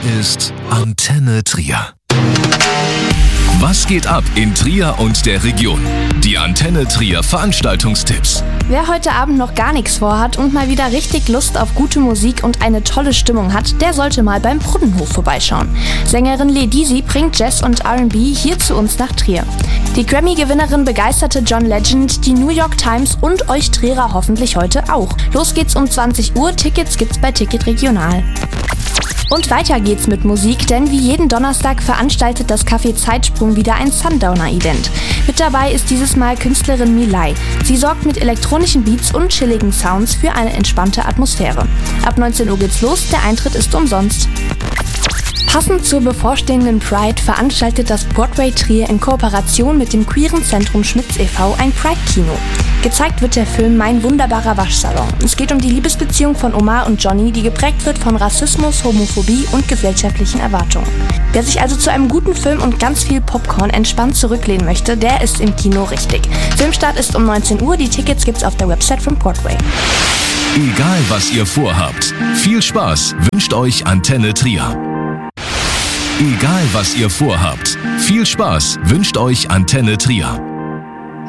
ist Antenne Trier. Was geht ab in Trier und der Region? Die Antenne Trier Veranstaltungstipps. Wer heute Abend noch gar nichts vorhat und mal wieder richtig Lust auf gute Musik und eine tolle Stimmung hat, der sollte mal beim Brunnenhof vorbeischauen. Sängerin Ledisi bringt Jazz und R&B hier zu uns nach Trier. Die Grammy-Gewinnerin begeisterte John Legend, die New York Times und euch Trierer hoffentlich heute auch. Los geht's um 20 Uhr, Tickets gibt's bei Ticket Regional. Und weiter geht's mit Musik, denn wie jeden Donnerstag veranstaltet das Café Zeitsprung wieder ein Sundowner-Event. Mit dabei ist dieses Mal Künstlerin Milay. Sie sorgt mit elektronischen Beats und chilligen Sounds für eine entspannte Atmosphäre. Ab 19 Uhr geht's los, der Eintritt ist umsonst. Passend zur bevorstehenden Pride veranstaltet das Broadway Trier in Kooperation mit dem queeren Zentrum Schmitz e.V. ein Pride-Kino. Gezeigt wird der Film Mein wunderbarer Waschsalon. Es geht um die Liebesbeziehung von Omar und Johnny, die geprägt wird von Rassismus, Homophobie und gesellschaftlichen Erwartungen. Wer sich also zu einem guten Film und ganz viel Popcorn entspannt zurücklehnen möchte, der ist im Kino richtig. Filmstart ist um 19 Uhr, die Tickets gibt's auf der Website von Broadway. Egal was ihr vorhabt, viel Spaß wünscht euch Antenne Trier. Egal was ihr vorhabt, viel Spaß wünscht euch Antenne Trier.